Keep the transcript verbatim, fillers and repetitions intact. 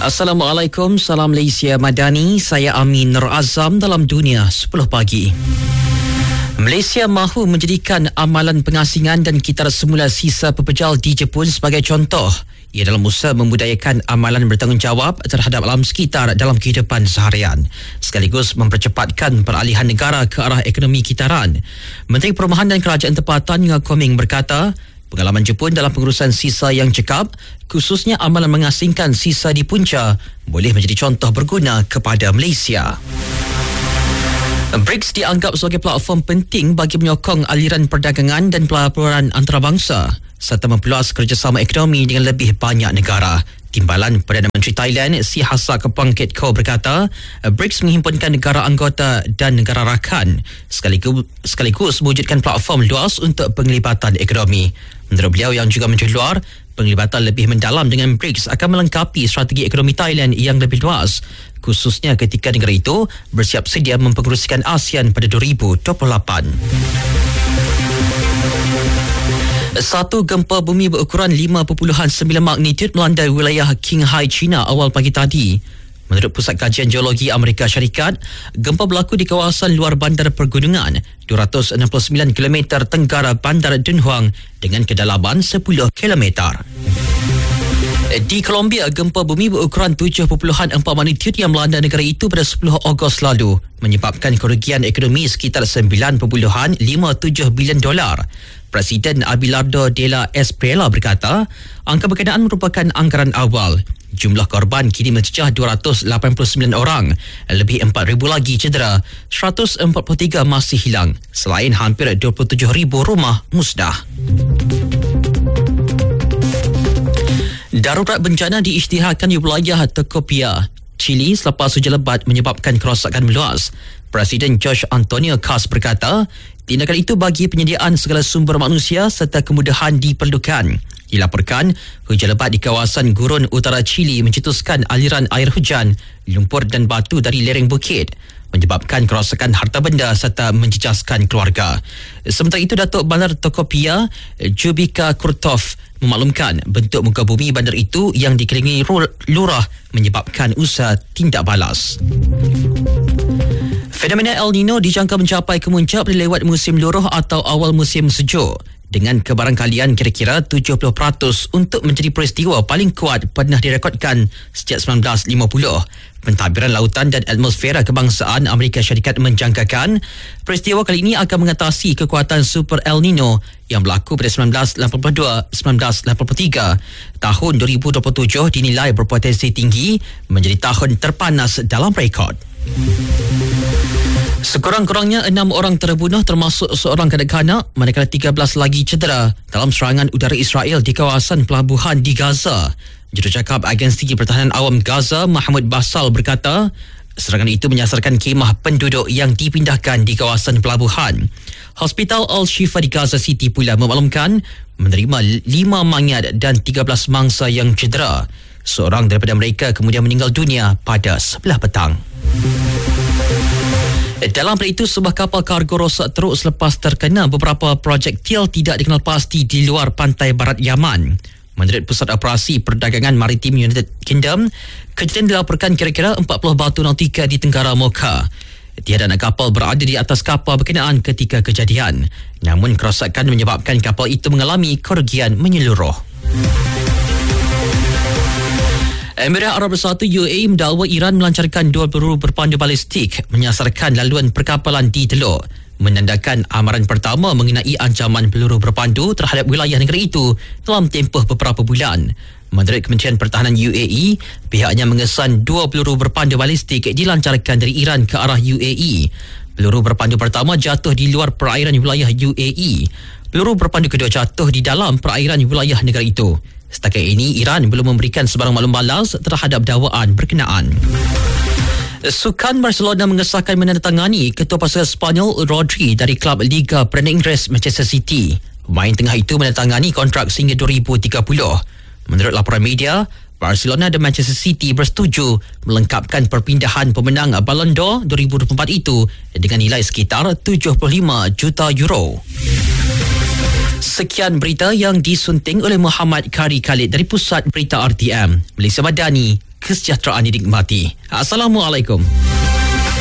Assalamualaikum, salam Malaysia Madani. Saya Amin Nur Azam dalam Dunia sepuluh pagi. Malaysia mahu menjadikan amalan pengasingan dan kitar semula sisa pepejal di Jepun sebagai contoh. Ia dalam usaha membudayakan amalan bertanggungjawab terhadap alam sekitar dalam kehidupan seharian, sekaligus mempercepatkan peralihan negara ke arah ekonomi kitaran. Menteri Perumahan dan Kerajaan Tempatan Ngah Koming berkata, pengalaman Jepun dalam pengurusan sisa yang cekap, khususnya amalan mengasingkan sisa di punca, boleh menjadi contoh berguna kepada Malaysia. B R I C S dianggap sebagai platform penting bagi menyokong aliran perdagangan dan pelaburan antarabangsa serta memperluas kerjasama ekonomi dengan lebih banyak negara. Timbalan Perdana Menteri Thailand Sihasak Pangketko berkata, B R I C S menghimpunkan negara anggota dan negara rakan sekaligus, sekaligus mewujudkan platform luas untuk penglibatan ekonomi. Menurut beliau yang juga Menteri Luar, penglibatan lebih mendalam dengan B R I C S akan melengkapi strategi ekonomi Thailand yang lebih luas, khususnya ketika negara itu bersiap sedia mempengerusikan ASEAN pada dua ribu dua puluh lapan. Satu gempa bumi berukuran lima perpuluhan sembilan magnitudo melandai wilayah Qinghai, China awal pagi tadi. Menurut Pusat Kajian Geologi Amerika Syarikat, gempa berlaku di kawasan luar bandar pergunungan dua ratus enam puluh sembilan kilometer tenggara bandar Dunhuang dengan kedalaman sepuluh kilometer. Di Colombia, gempa bumi berukuran tujuh perpuluhan empat magnitudo yang melanda negara itu pada sepuluh Ogos lalu menyebabkan kerugian ekonomi sekitar sembilan perpuluhan lima tujuh bilion dolar. Presiden Abelardo de la Espriella berkata, angka berkenaan merupakan anggaran awal. Jumlah korban kini mencecah dua ratus lapan puluh sembilan orang, lebih empat ribu lagi cedera, seratus empat puluh tiga masih hilang, selain hampir dua puluh tujuh ribu rumah musnah. Darurat bencana diisytiharkan di wilayah Tocopilla, Chile selepas hujan lebat menyebabkan kerosakan meluas. Presiden Jose Antonio Cas berkata, tindakan itu bagi penyediaan segala sumber manusia serta kemudahan diperlukan. Dilaporkan, hujan lebat di kawasan gurun utara Chile mencetuskan aliran air hujan, lumpur dan batu dari lereng bukit, menyebabkan kerosakan harta benda serta menjejaskan keluarga. Sementara itu, Datuk Bandar Tocopilla, Jubika Kurtov, memaklumkan bentuk muka bumi bandar itu yang dikelilingi lurah menyebabkan usaha tindak balas. Fenomena El Nino dijangka mencapai kemuncak pada lewat musim luruh atau awal musim sejuk, dengan kebarangkalian kira-kira tujuh puluh peratus untuk menjadi peristiwa paling kuat pernah direkodkan sejak sembilan belas lima puluh. Pentadbiran Lautan dan Atmosfera Kebangsaan Amerika Syarikat menjangkakan peristiwa kali ini akan mengatasi kekuatan Super El Nino yang berlaku pada sembilan belas lapan puluh dua - sembilan belas lapan puluh tiga. Tahun dua ribu dua puluh tujuh dinilai berpotensi tinggi menjadi tahun terpanas dalam rekod. Sekurang-kurangnya enam orang terbunuh termasuk seorang kanak-kanak, manakala tiga belas lagi cedera dalam serangan udara Israel di kawasan pelabuhan di Gaza. Jurucakap Agensi Pertahanan Awam Gaza, Mahmud Basal berkata, serangan itu menyasarkan khemah penduduk yang dipindahkan di kawasan pelabuhan. Hospital Al-Shifa di Gaza City pula memaklumkan menerima lima mayat dan tiga belas mangsa yang cedera. Seorang daripada mereka kemudian meninggal dunia pada sebelah petang. Dalam pada itu, sebuah kapal kargo rosak teruk selepas terkena beberapa projektil tidak dikenal pasti di luar pantai barat Yaman. Menurut Pusat Operasi Perdagangan Maritim United Kingdom, kejadian dilaporkan kira-kira empat puluh batu nautika di tenggara Mocha. Tiada anak kapal berada di atas kapal berkenaan ketika kejadian. Namun kerosakan menyebabkan kapal itu mengalami kerugian menyeluruh. Emirat Arab Bersatu U A E mendakwa Iran melancarkan dua peluru berpandu balistik menyasarkan laluan perkapalan di Teluk, menandakan amaran pertama mengenai ancaman peluru berpandu terhadap wilayah negara itu dalam tempoh beberapa bulan. Menurut Kementerian Pertahanan U A E, pihaknya mengesan dua peluru berpandu balistik dilancarkan dari Iran ke arah U A E. Peluru berpandu pertama jatuh di luar perairan wilayah U A E. Peluru berpandu kedua jatuh di dalam perairan wilayah negara itu. Setakat ini, Iran belum memberikan sebarang maklum balas terhadap dakwaan berkenaan. Sukan Barcelona mengesahkan menandatangani ketua pasukan Spanyol Rodri dari klub Liga Perdana Inggeris Manchester City. Pemain tengah itu menandatangani kontrak sehingga dua ribu tiga puluh. Menurut laporan media, Barcelona dan Manchester City bersetuju melengkapkan perpindahan pemenang Ballon d'Or dua ribu dua puluh empat itu dengan nilai sekitar tujuh puluh lima juta euro. Sekian berita yang disunting oleh Muhammad Kari Khalid dari Pusat Berita R T M Malaysia Madani, kesejahteraan dinikmati. Assalamualaikum.